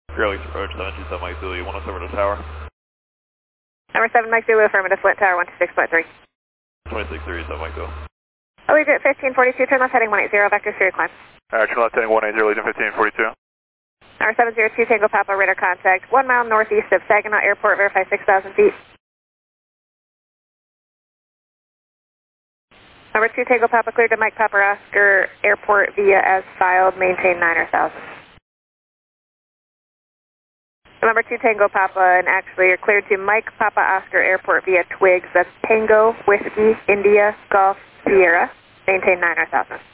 Fairly approach 727 Mike Zulu, 107 to tower. Number 7 Mike Zulu, affirmative, Flint Tower 126.3. 26.3, 7 Mike Zulu. Allegiant 1542, turn left heading 180, vector sphere climb. Turn left heading 180, Allegiant 1542. Number 702 Tango Papa, radar contact 1 mile northeast of Saginaw Airport, verify 6,000 feet. Number 2 Tango Papa, cleared to Mike Papa Oscar Airport via as filed, maintain 9,000. Number 2 Tango Papa, and actually you're cleared to Mike Papa Oscar Airport via Twigs, that's Tango, Whiskey, India, Golf, Sierra, maintain 9,000.